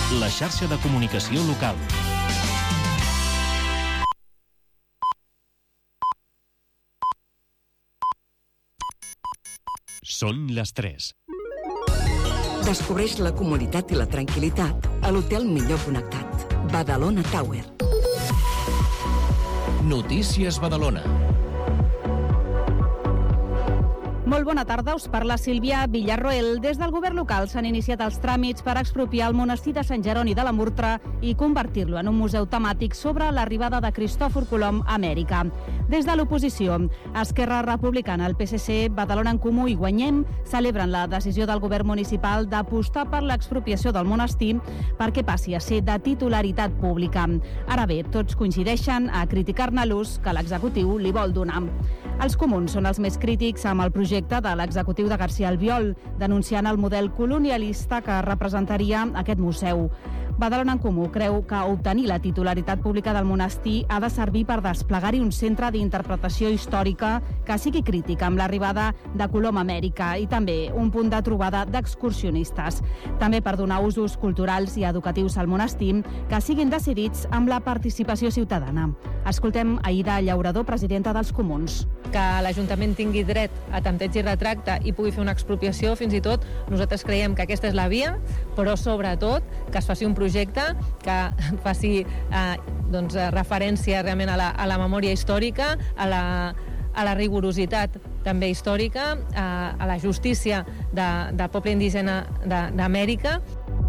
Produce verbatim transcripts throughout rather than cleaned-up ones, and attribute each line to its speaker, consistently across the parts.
Speaker 1: la xarxa de comunicació local. Són les tres.
Speaker 2: Descobreix la comoditat i la tranquil·litat a l'hotel millor connectat. Badalona Tower.
Speaker 1: Notícies Badalona.
Speaker 3: Molt bona tarda, us parla Sílvia Villarroel. Des del govern local s'han iniciat els tràmits per expropiar el monestir de Sant Jeroni de la Murtra i convertir-lo en un museu temàtic sobre l'arribada de Cristòfor Colom a Amèrica. Des de l'oposició, Esquerra Republicana, el P S C, Badalona en Comú i Guanyem celebren la decisió del govern municipal d'apostar per l'expropiació del monestir perquè passi a ser de titularitat pública. Ara bé, tots coincideixen a criticar-ne l'ús que l'executiu li vol donar. Els comuns són els més crítics amb el projecte de l'executiu de García Albiol, denunciant el model colonialista que representaria aquest museu. Badalona en Comú creu que obtenir la titularitat pública del monestir ha de servir per desplegar-hi un centre d'interpretació històrica que sigui crític amb l'arribada de Colom a Amèrica i també un punt de trobada d'excursionistes. També per donar usos culturals i educatius al monestir que siguin decidits amb la participació ciutadana. Escoltem Aïda Llaurador, presidenta dels Comuns.
Speaker 4: Que l'Ajuntament tingui dret a tanteig i retracte i pugui fer una expropiació, fins i tot nosaltres creiem que aquesta és la via, però sobretot que es faci un projecte que faci eh, doncs, referència realment a la, a la memòria històrica, a la, a la rigorositat també històrica, a, a la justícia de, del poble indígena d'Amèrica.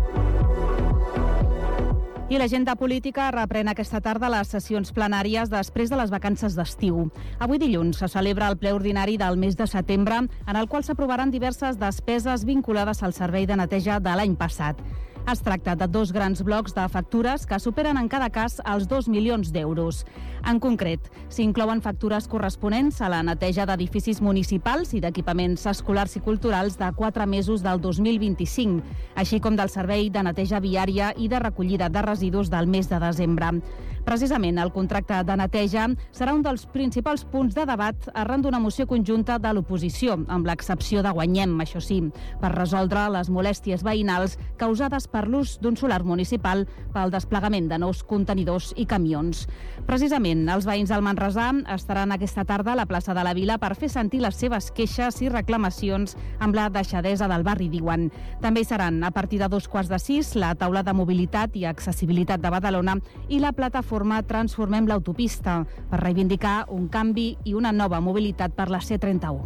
Speaker 3: I l'agenda política reprèn aquesta tarda les sessions plenàries després de les vacances d'estiu. Avui dilluns se celebra el ple ordinari del mes de setembre, en el qual s'aprovaran diverses despeses vinculades al servei de neteja de l'any passat. Es tracta de dos grans blocs de factures que superen en cada cas els dos milions d'euros. En concret, s'inclouen factures corresponents a la neteja d'edificis municipals i d'equipaments escolars i culturals de quatre mesos del dos mil vint-i-cinc, així com del servei de neteja viària i de recollida de residus del mes de desembre. Precisament, el contracte de neteja serà un dels principals punts de debat arran d'una moció conjunta de l'oposició, amb l'excepció de Guanyem, això sí, per resoldre les molèsties veïnals causades per l'ús d'un solar municipal pel desplegament de nous contenidors i camions. Precisament, els veïns del Manresà estaran aquesta tarda a la plaça de la Vila per fer sentir les seves queixes i reclamacions amb la deixadesa del barri, diuen. També hi seran, a partir de dos quarts de sis, la taula de mobilitat i accessibilitat de Badalona i la plataforma Transformem l'autopista, per reivindicar un canvi i una nova mobilitat per la C trenta-u.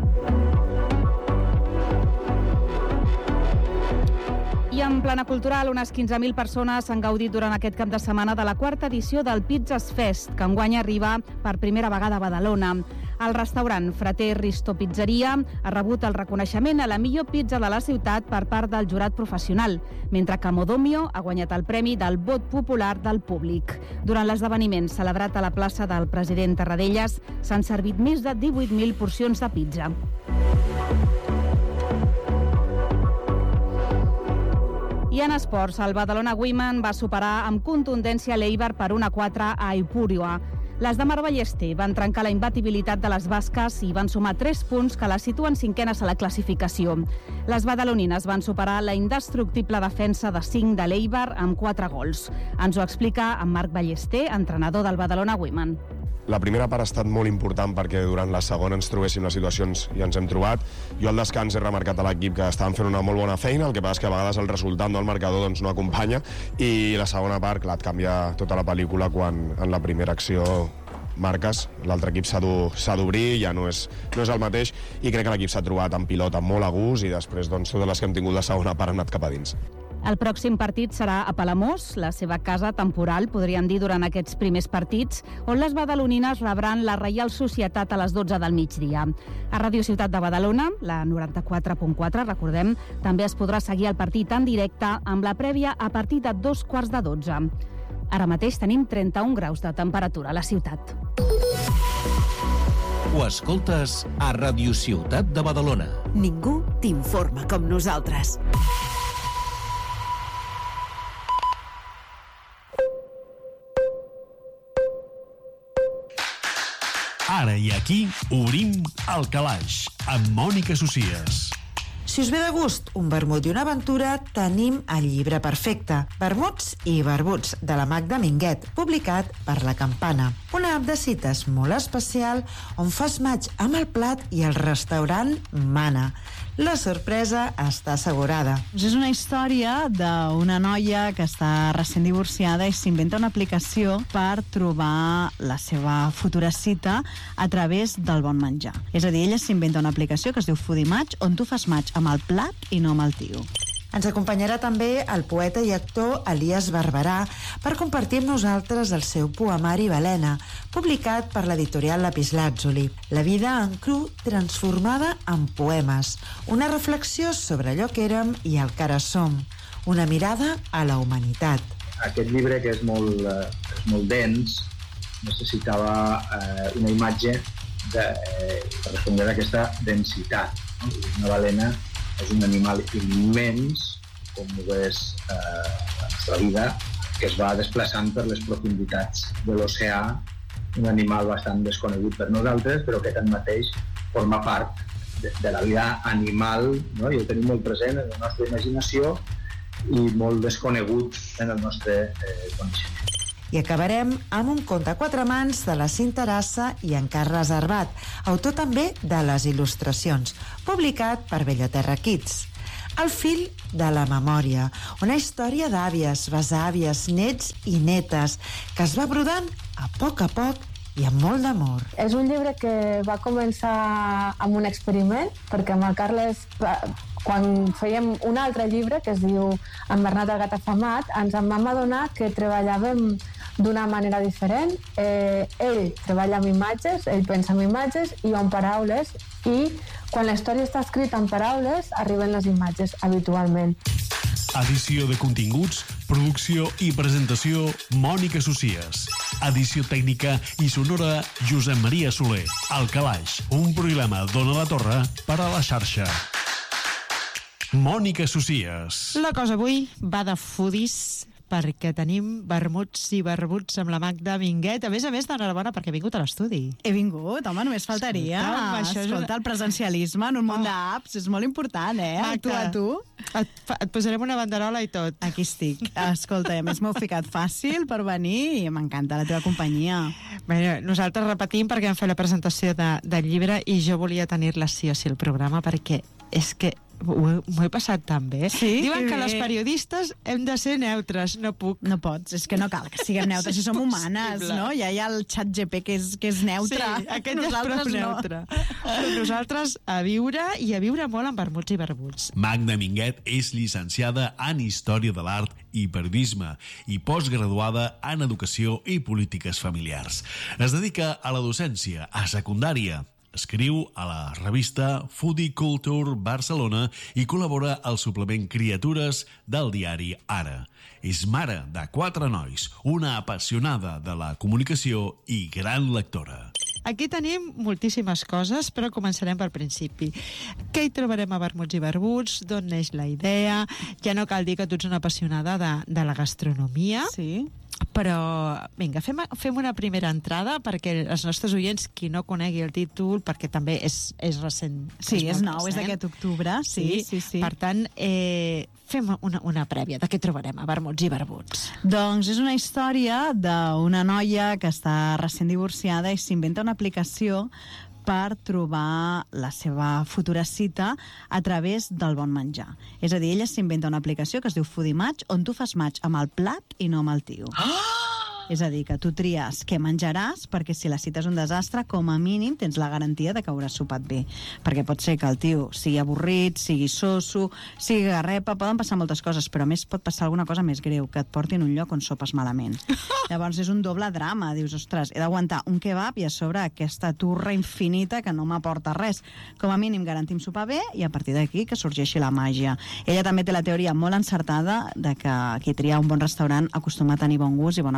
Speaker 3: I en plana cultural, unes quinze mil persones han gaudit durant aquest cap de setmana de la quarta edició del Pizzas Fest, que enguany arriba per primera vegada a Badalona. El restaurant Frater Risto Pizzeria ha rebut el reconeixement a la millor pizza de la ciutat per part del jurat professional, mentre que Modomio ha guanyat el premi del vot popular del públic. Durant l'esdeveniment celebrat a la plaça del President Tarradellas s'han servit més de divuit mil porcions de pizza. I en esports, el Badalona Women va superar amb contundència l'Eibar per un a quatre a Ipurua. Les de Mar Ballester van trencar la imbatibilitat de les basques i van sumar tres punts que les situen cinquenes a la classificació. Les badalonines van superar la indestructible defensa de cinc de l'Eibar amb quatre gols. Ens ho explica en Marc Ballester, entrenador del Badalona Women.
Speaker 5: La primera part ha estat molt important perquè durant la segona ens trobéssim les situacions i ens hem trobat. Jo al descans he remarcat a l'equip que estaven fent una molt bona feina, el que passa és que a vegades el resultat del marcador doncs, no acompanya, i la segona part, clar, et canvia tota la pel·lícula quan en la primera acció marques, l'altre equip s'ha d'obrir, ja no és, no és el mateix, i crec que l'equip s'ha trobat en pilota molt a gust i després doncs, totes les que hem tingut la segona part han anat cap a dins.
Speaker 3: El pròxim partit serà a Palamós, la seva casa temporal, podríem dir, durant aquests primers partits, on les badalonines rebran la Reial Societat a les dotze del migdia. A Ràdio Ciutat de Badalona, la noranta-quatre punt quatre, recordem, també es podrà seguir el partit en directe amb la prèvia a partir de dos quarts de dotze. Ara mateix tenim trenta-un graus de temperatura a la ciutat.
Speaker 1: Ho escoltes a Ràdio Ciutat de Badalona.
Speaker 2: Ningú t'informa com nosaltres.
Speaker 6: Ara i aquí obrim el calaix amb Mònica Socias. Si us ve de gust un vermut i una aventura, tenim el llibre perfecte, Vermuts i Barbuts, de la Magda Minguet, publicat per La Campana. Una app de cites molt especial on fas match amb el plat i el restaurant mana. La sorpresa està assegurada.
Speaker 7: És una història d'una noia que està recent divorciada i s'inventa una aplicació per trobar la seva futura cita a través del bon menjar. És a dir, ella s'inventa una aplicació que es diu Foodie Match, on tu fas match amb el plat i no amb el tio.
Speaker 6: Ens acompanyarà també el poeta i actor Elias Barberà per compartir amb nosaltres el seu poemari Balena, publicat per l'editorial Lapislàtzuli. La vida en cru transformada en poemes. Una reflexió sobre allò que érem i el que ara som. Una mirada a la humanitat.
Speaker 8: Aquest llibre, que és molt, eh, és molt dens, necessitava eh, una imatge de, eh, per respondre a aquesta densitat. No? Una balena és un animal immens, com ho és eh, la nostra vida, que es va desplaçant per les profunditats de l'oceà, un animal bastant desconegut per nosaltres, però que tanmateix forma part de, de la vida animal, no? I ho tenim molt present en la nostra imaginació i molt desconegut en el nostre eh, coneixement.
Speaker 6: I acabarem amb un conte a quatre mans de la Cinta Arassa i en Carles Arbat, autor també de les il·lustracions, publicat per Bellaterra Kids. El fil de la memòria, una història d'àvies, besàvies, nets i netes, que es va brodant a poc a poc i amb molt d'amor.
Speaker 9: És un llibre que va començar amb un experiment, perquè amb el Carles, quan fèiem un altre llibre que es diu En Bernat el gat afamat, ens en vam adonar que treballàvem d'una manera diferent. Eh, ell treballa amb imatges, ell pensa en imatges i en paraules, i quan la història està escrita en paraules arriben les imatges habitualment.
Speaker 10: Edició de continguts, producció i presentació Mònica Socies. Edició tècnica i sonora Josep Maria Soler. El Calaix, un programa d'Ona la Torre per a la xarxa. Mònica Socies.
Speaker 11: La cosa avui va de foodies, perquè tenim vermuts i barbuts amb la Magda Minguet. A més a més, d'enhorabona perquè he vingut a l'estudi.
Speaker 7: He vingut, home, només faltaria.
Speaker 11: Escolta, això
Speaker 7: Escolta,
Speaker 11: és...
Speaker 7: el presencialisme en un món oh. d'apps és molt important, eh? El tu a tu.
Speaker 11: Et, et posarem una banderola i tot.
Speaker 7: Aquí estic. Escolta, a més m'heu ficat fàcil per venir i m'encanta la teva companyia.
Speaker 11: Bé, nosaltres repetim perquè vam fer la presentació de, del llibre i jo volia tenir-la sí o sí al programa perquè és que m'ho he passat tan bé.
Speaker 7: Sí?
Speaker 11: Diuen que les periodistes hem de ser neutres. No puc.
Speaker 7: No pots, és que no cal que siguem neutres, si som humanes, no? Ja hi ha el xat G P que és, que és neutre.
Speaker 11: Sí, aquest és prou neutre. Però nosaltres a viure i a viure molt amb vermuts i barbuts.
Speaker 10: Magda Minguet és llicenciada en Història de l'Art i Periodisme i postgraduada en Educació i Polítiques Familiars. Es dedica a la docència, a secundària. Escriu a la revista Foodie Culture Barcelona i col·labora al suplement Criatures del diari Ara. És mare de quatre nois, una apassionada de la comunicació i gran lectora.
Speaker 11: Aquí tenim moltíssimes coses, però començarem pel principi. Què hi trobarem a Vermuts i Barbuts? D'on neix la idea? Ja no cal dir que tu ets una apassionada de, de la gastronomia.
Speaker 7: Sí.
Speaker 11: Però, vinga, fem, fem una primera entrada perquè els nostres oients, qui no conegui el títol, perquè també és, és recent.
Speaker 7: Sí, és, és nou,
Speaker 11: recent.
Speaker 7: És d'aquest octubre. Sí, sí, sí, sí.
Speaker 11: Per tant, eh, fem una, una prèvia de què trobarem a Vermuts i Barbuts.
Speaker 7: Doncs és una història d'una noia que està recent divorciada i s'inventa una aplicació per trobar la seva futura cita a través del bon menjar. És a dir, ella s'inventa una aplicació que es diu Foodie Match, on tu fas match amb el plat i no amb el tio. Ah! És a dir, que tu tries què menjaràs, perquè si la cita és un desastre, com a mínim tens la garantia de que hauràs sopat bé. Perquè pot ser que el tio sigui avorrit, sigui soso, sigui garrepa, poden passar moltes coses, però a més pot passar alguna cosa més greu, que et portin a un lloc on sopes malament. Llavors és un doble drama, dius, ostres, he d'aguantar un kebab i a sobre aquesta turra infinita que no m'aporta res. Com a mínim garantim sopar bé i a partir d'aquí que sorgeixi la màgia. Ella també té la teoria molt encertada de que qui tria un bon restaurant acostuma a tenir bon gust i bona conversa.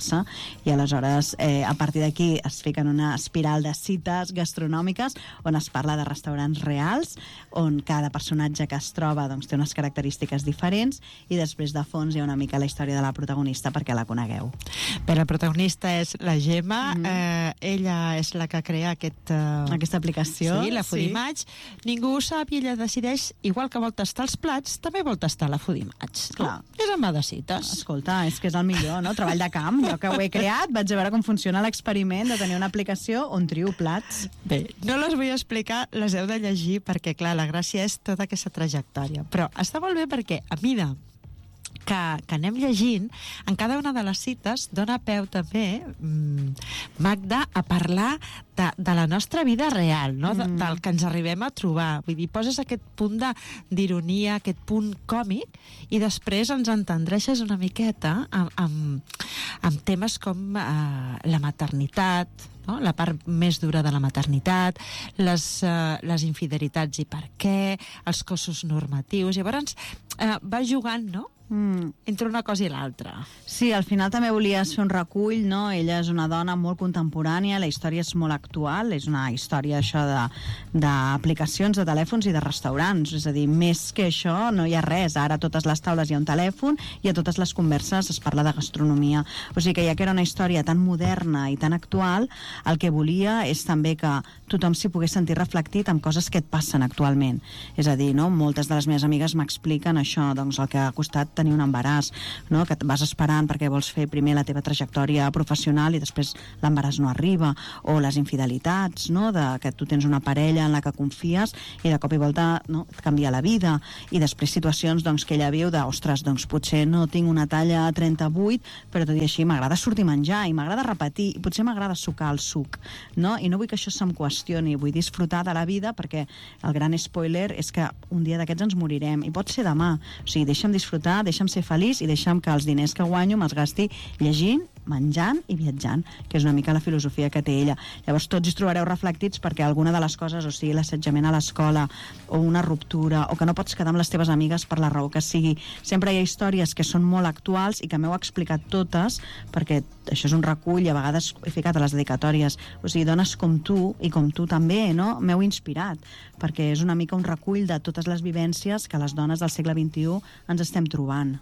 Speaker 7: passa, i aleshores eh, a partir d'aquí es fica en una espiral de cites gastronòmiques on es parla de restaurants reals, on cada personatge que es troba doncs, té unes característiques diferents, i després de fons hi ha una mica la història de la protagonista perquè la conegueu.
Speaker 11: Bé, la protagonista és la Gemma, mm. eh, ella és la que crea aquest, uh...
Speaker 7: aquesta aplicació.
Speaker 11: Sí, la Foodimatch. Sí. Ningú ho sap i ella decideix, igual que vol tastar els plats, també vol tastar la Foodimatch.
Speaker 7: Clar.
Speaker 11: No? És amb cites.
Speaker 7: Escolta, és que és el millor, no? Treball de camp. Jo que ho he creat, vaig a veure com funciona l'experiment de tenir una aplicació on trio plats.
Speaker 11: Bé, no les vull explicar, les heu de llegir perquè, clar, la gràcia és tota aquesta trajectòria. Però està molt bé perquè, a mida que, que anem llegint, en cada una de les cites dona peu també, mm, Magda, a parlar de, de la nostra vida real, no? De, del que ens arribem a trobar. Vull dir, poses aquest punt d'ironia, aquest punt còmic, i després ens entendreixes una miqueta amb, amb, amb temes com eh, la maternitat, no? La part més dura de la maternitat, les, uh, les infidelitats i per què, els cossos normatius. Llavors uh, va jugant, no?, Mm. entre una cosa i l'altra.
Speaker 7: Sí, al final també volies fer un recull, no? Ella és una dona molt contemporània, la història és molt actual, és una història això d'aplicacions de, de telèfons i de restaurants, és a dir, més que això no hi ha res. Ara a totes les taules hi ha un telèfon i a totes les converses es parla de gastronomia. O sigui que ja que era una història tan moderna i tan actual, el que volia és també que tothom s'hi pogués sentir reflectit amb coses que et passen actualment. És a dir, no? Moltes de les meves amigues m'expliquen això, doncs el que ha costat tenir un embaràs, no? Que et vas esperant perquè vols fer primer la teva trajectòria professional i després l'embaràs no arriba, o les infidelitats, no? De que tu tens una parella en la que confies i de cop i volta, no? Et canvia la vida, i després situacions doncs, que ella viu de, ostres, doncs potser no tinc una talla trenta-vuit, però tot i així m'agrada sortir a menjar i m'agrada repetir i potser m'agrada sucar el suc, no? I no vull que això se'm qüestioni, vull disfrutar de la vida perquè el gran spoiler és que un dia d'aquests ens morirem i pot ser demà, o sigui, deixa'm disfrutar, deixa'm ser feliç i deixa'm que els diners que guanyo me'ls gasti llegint, menjant i viatjant, que és una mica la filosofia que té ella. Llavors tots hi trobareu reflectits perquè alguna de les coses, o sigui, l'assetjament a l'escola o una ruptura, o que no pots quedar amb les teves amigues per la raó que sigui, sempre hi ha històries que són molt actuals i que m'heu explicat totes, perquè això és un recull i a vegades he ficat a les dedicatòries, o sigui, dones com tu i com tu també, no? M'heu inspirat, perquè és una mica un recull de totes les vivències que les dones del segle vint-i-u ens estem trobant.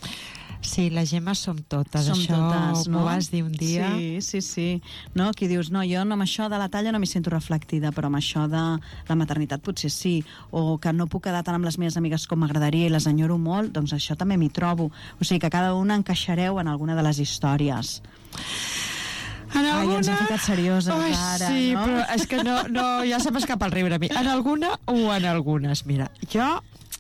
Speaker 11: Sí, la Gemma som totes,
Speaker 7: som
Speaker 11: això
Speaker 7: totes, no?
Speaker 11: M'ho vas dir un dia.
Speaker 7: Sí, sí, sí. No? Qui dius, no, jo no, amb això de la talla no m'hi sento reflectida, però amb això de la maternitat potser sí, o que no puc quedar tant amb les meves amigues com m'agradaria i les enyoro molt, doncs això també m'hi trobo. O sigui que cada una encaixareu en alguna de les històries.
Speaker 11: En alguna...
Speaker 7: Ai, ens hem ficat serioses
Speaker 11: Ai,
Speaker 7: ara,
Speaker 11: sí,
Speaker 7: no?
Speaker 11: però és que no, no, ja se m'escapa el riure a mi. En alguna o en algunes, mira, jo...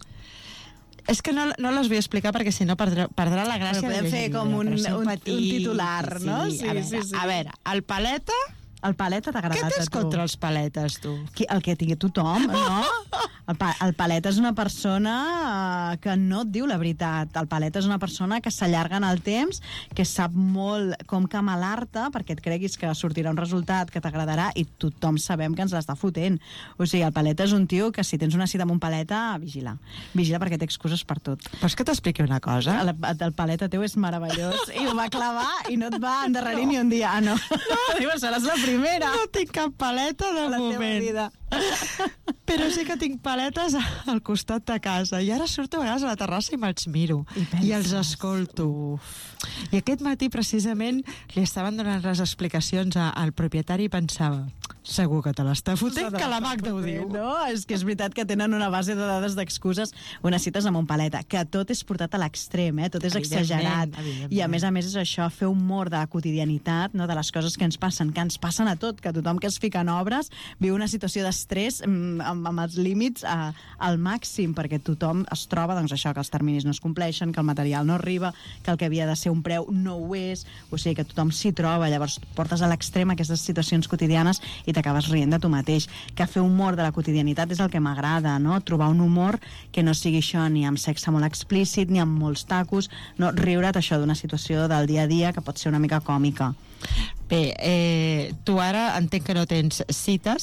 Speaker 11: És que no, no les vull explicar perquè si no perdrà, perdrà la gràcia
Speaker 7: però
Speaker 11: de
Speaker 7: podem
Speaker 11: llegir
Speaker 7: fer com un,
Speaker 11: un,
Speaker 7: un,
Speaker 11: petit,
Speaker 7: un titular,
Speaker 11: sí,
Speaker 7: no?
Speaker 11: Sí, a veure, sí, sí. A veure, el paleta...
Speaker 7: El paleta t'ha agradat a tu.
Speaker 11: Què tens contra els paletes, tu?
Speaker 7: Qui, el que tingui tothom, no? El, pa, el paleta és una persona que no et diu la veritat. El paleta és una persona que s'allarga en el temps, que sap molt com camelar-te perquè et creguis que sortirà un resultat que t'agradarà i tothom sabem que ens l'està fotent. O sigui, el paleta és un tio que si tens una cita amb un paleta, vigila. Vigila perquè té excuses per tot.
Speaker 11: Vols que t'expliqui una cosa?
Speaker 7: El, el paleta teu és meravellós i ho va clavar i no et va endarrerir no. ni un dia. Ah, no. No. Diu, seràs la primera.
Speaker 11: No tinc cap paleta de
Speaker 7: la
Speaker 11: moment.
Speaker 7: Vida.
Speaker 11: Però sí que tinc paletes al costat de casa. I ara surto a vegades a la terrassa i me'ls miro.
Speaker 7: I,
Speaker 11: I els escolto. I aquest matí, precisament, li estaven donant les explicacions al propietari i pensava... Segur que te l'està fotent, que la Magda ho diu.
Speaker 7: No, és que és veritat que tenen una base de dades d'excuses, unes cites amb un paleta, que tot és portat a l'extrem, eh? Tot és exagerat. I a més a més és això, fer humor de la quotidianitat, no? De les coses que ens passen, que ens passen a tot, que tothom que es fica en obres viu una situació d'estrès amb, amb els límits a, al màxim, perquè tothom es troba, doncs això, que els terminis no es compleixen, que el material no arriba, que el que havia de ser un preu no ho és, o sigui que tothom s'hi troba, llavors portes a l'extrem aquestes situacions quotidianes i t'acabes rient de tu mateix. Que fer humor de la quotidianitat és el que m'agrada, no? Trobar un humor que no sigui això ni amb sexe molt explícit, ni amb molts tacos, no? Riure't això d'una situació del dia a dia que pot ser una mica còmica.
Speaker 11: Bé, eh, tu ara entenc que no tens cites,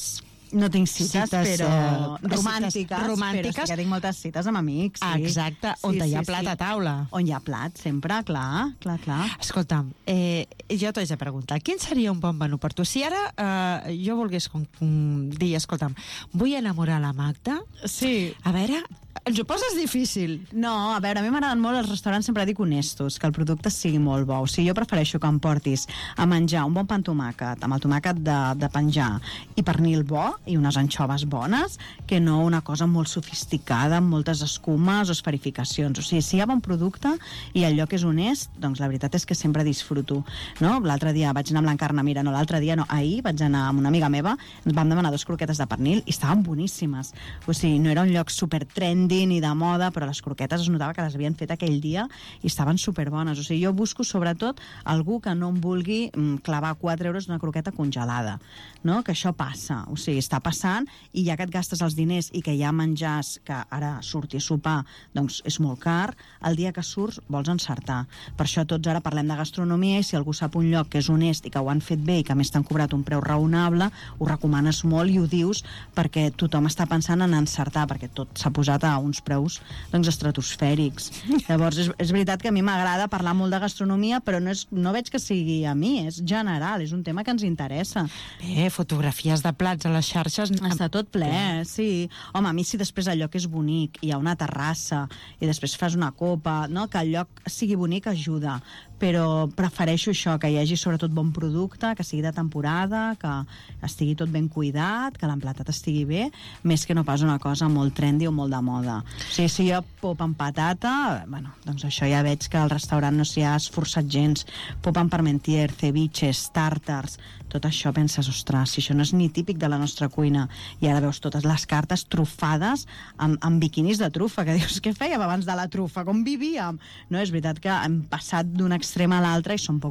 Speaker 7: No tinc cites,
Speaker 11: Cites,
Speaker 7: però
Speaker 11: eh,
Speaker 7: romàntiques,
Speaker 11: cites romàntiques.
Speaker 7: però sí que tinc moltes cites amb amics. Sí.
Speaker 11: Exacte, on hi ha plat a taula.
Speaker 7: On hi ha plat, sempre, clar, clar, clar.
Speaker 11: Escolta'm, eh, jo t'haig de preguntar, quin seria un bon menú per tu? Si ara eh, jo volgués com, com, dir, escolta'm, vull enamorar la Magda,
Speaker 7: sí.
Speaker 11: A veure, ens ho poses difícil.
Speaker 7: No, a veure, a mi m'agraden molt els restaurants, sempre dic honestos, que el producte sigui molt bo. O sigui, jo prefereixo que em portis a menjar un bon pa amb tomàquet, amb el tomàquet de, de penjar, i pernil bo, i unes anxoves bones, que no una cosa molt sofisticada, amb moltes escumes o esferificacions. O sigui, si hi ha bon producte i el lloc és honest, doncs la veritat és que sempre disfruto. No? L'altre dia vaig anar amb l'Encarna, mira, no, l'altre dia no, ahir vaig anar amb una amiga meva, ens vam demanar dos croquetes de pernil i estaven boníssimes. O sigui, no era un lloc super trendy ni de moda, però les croquetes es notava que les havien fet aquell dia i estaven superbones. O sigui, jo busco sobretot algú que no em vulgui clavar quatre euros d'una croqueta congelada, no? Que això passa. O sigui, està passant i ja que et gastes els diners i que hi ha menjars que ara surti a sopar, doncs és molt car, el dia que surts vols encertar. Per això tots ara parlem de gastronomia i si algú sap un lloc que és honest i que ho han fet bé i que a més t'han cobrat un preu raonable, ho recomanes molt i ho dius perquè tothom està pensant en encertar, perquè tot s'ha posat a uns preus doncs, estratosfèrics. Llavors, és, és veritat que a mi m'agrada parlar molt de gastronomia, però no, és, no veig que sigui a mi, és general, és un tema que ens interessa.
Speaker 11: Bé, fotografies de plats a les xarxes...
Speaker 7: Està tot ple, sí. Home, a mi si després el lloc és bonic, hi ha una terrassa, i després fas una copa, no? Que el lloc sigui bonic ajuda, però prefereixo això, que hi hagi sobretot bon producte, que sigui de temporada, que estigui tot ben cuidat, que l'emplatat estigui bé, més que no pas una cosa molt trendy o molt de moda. O sigui, si hi ha pop amb patata, bueno, doncs això ja veig que al restaurant no s'hi ha esforçat gens. Pop amb parmentier, ceviches, tàrtars, tot això penses, ostres, si això no és ni típic de la nostra cuina. I ara veus totes les cartes trufades amb, amb biquinis de trufa, que dius, què fèiem abans de la trufa? Com vivíem? No, és veritat que hem passat d'un extrem a l'altre i són poc